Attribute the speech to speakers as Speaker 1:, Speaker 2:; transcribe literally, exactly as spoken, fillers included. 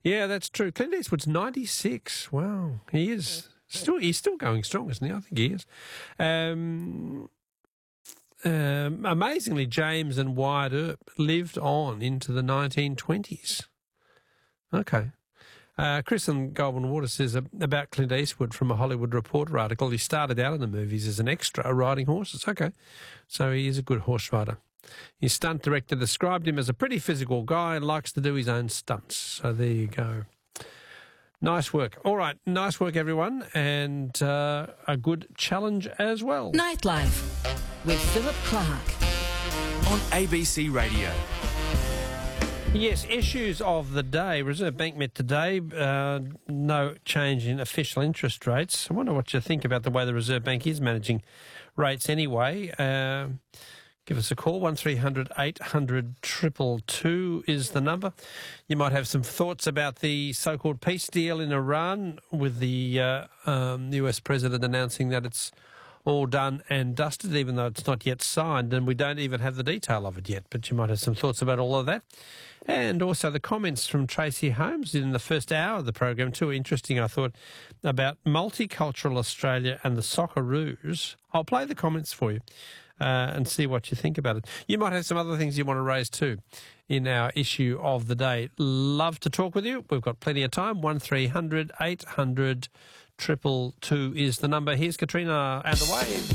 Speaker 1: Yeah, that's true. Clint Eastwood's ninety-six. Wow, he is still he's still going strong, isn't he? I think he is. Um, um, amazingly, James and Wyatt Earp lived on into the nineteen twenties. Okay. Uh, Chris and Goulburn Water says about Clint Eastwood from a Hollywood Reporter article. He started out in the movies as an extra riding horses. Okay, so he is a good horse rider. His stunt director described him as a pretty physical guy and likes to do his own stunts. So there you go. Nice work. All right, nice work, everyone, and uh, a good challenge as well.
Speaker 2: Nightlife with Philip Clark
Speaker 3: on A B C Radio.
Speaker 1: Yes, issues of the day. Reserve Bank met today. Uh, no change in official interest rates. I wonder what you think about the way the Reserve Bank is managing rates anyway. Uh, give us a call. one three hundred eight hundred two two two is the number. You might have some thoughts about the so-called peace deal in Iran with the uh, um, U S president announcing that it's all done and dusted, even though it's not yet signed, and we don't even have the detail of it yet. But you might have some thoughts about all of that. And also the comments from Tracy Holmes in the first hour of the program, too interesting, I thought, about multicultural Australia and the Socceroos. I'll play the comments for you uh, and see what you think about it. You might have some other things you want to raise too in our issue of the day. Love to talk with you. We've got plenty of time. one three hundred eight hundred two two two is the number. Here's Katrina and the Wave.